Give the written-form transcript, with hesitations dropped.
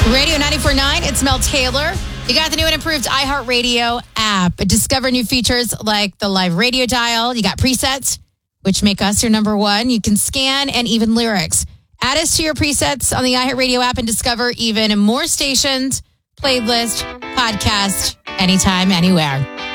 Radio 94.9, it's Mel Taylor. You got the new and improved iHeartRadio app. Discover new features like the live radio dial. You got presets, which make us your number one. You can scan and even lyrics. Add us to your presets on the iHeartRadio app and discover even more stations, playlist, podcast, anytime, anywhere.